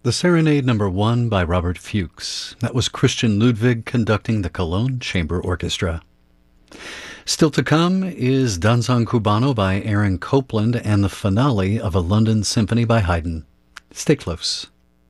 The Serenade Number 1 by Robert Fuchs. That was Christian Ludwig conducting the Cologne Chamber Orchestra. Still to come is Danzón Cubano by Aaron Copland and the finale of a London Symphony by Haydn. Stay close.